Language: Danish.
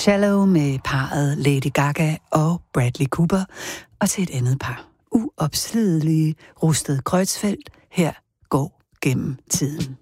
Shallow med parret Lady Gaga og Bradley Cooper, og til et andet par, uopslidelige Rusted Kreuzfeldt, her går gennem tiden.